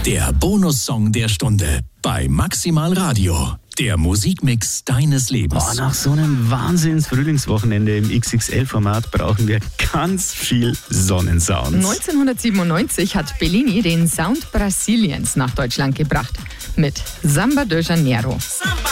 Der Bonussong der Stunde bei Maximal Radio. Der Musikmix deines Lebens. Nach so einem Wahnsinns-Frühlingswochenende im XXL-Format brauchen wir ganz viel Sonnensound. 1997 hat Bellini den Sound Brasiliens nach Deutschland gebracht mit Samba de Janeiro. Samba